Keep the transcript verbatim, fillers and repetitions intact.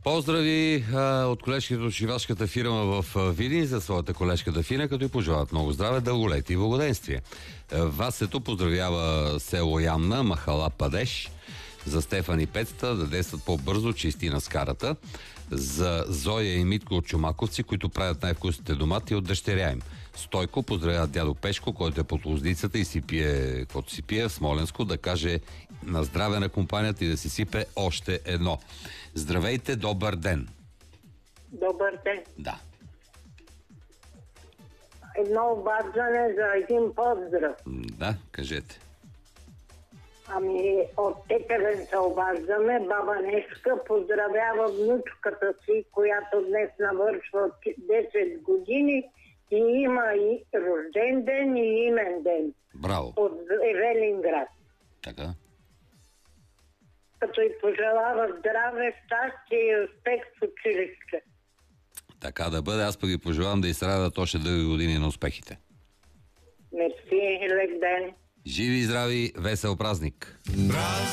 Поздрави а, от колежката от шивашката фирма в а, Видин за своята колежка Дафина, като й пожелават много здраве, дълголетие и благоденствие. А, Васето поздравява село Ямна, махала Падеш, за Стефан и Пецата да действат по-бързо, чисти на скарата, за Зоя и Митко от Чомаковци, които правят най-вкусните домати от дъщеря им. Стойко поздравява дядо Пешко, който е под Лоздицата и си пие, каквото си пие в Смоленско, да каже на здраве на компанията и да си сипе още едно. Здравейте, добър ден! Добър ден! Да. Едно обаждане за един поздрав. Да, кажете. Ами, от Тетевен се обаждаме. Баба Нешка поздравява внучката си, която днес навършва десет години и има и рожден ден и имен ден. Браво! От Евелинград. Така. Като и пожелава здраве, щастие и успех в училище. Така да бъде. Аз пък ви пожелавам да изстрадат още дълги години на успехите. Мерси, лек ден. Живи и здрави, весел празник!